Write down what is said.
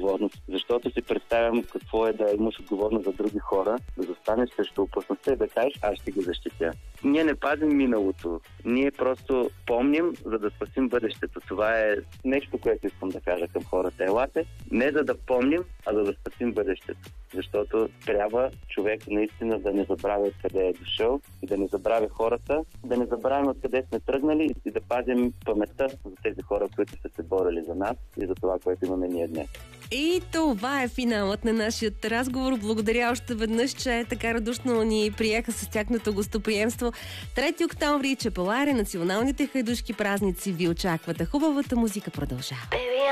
отговорност, защото си представям какво е да имаш отговорност за други хора, да застанеш срещу опасността и да кажеш, аз ще ги защитя. Ние не пазим миналото, ние просто помним, за да спасим бъдещето. Това е нещо, което искам да кажа към хората. Елате, не за да помним, а за да спасим бъдещето. Защото трябва човек наистина да не забравя откъде е дошъл и да не забравя хората, да не забравим откъде сме тръгнали и да пазим паметта за тези хора, които са се борили за нас и за това, което имаме ние днес. И това е финалът на нашия разговор. Благодаря още веднъж, че така радушно ни приеха с тяхното гостоприемство. 3 октомври, Чепеларе, националните хайдушки празници ви очакват. Хубавата музика продължава.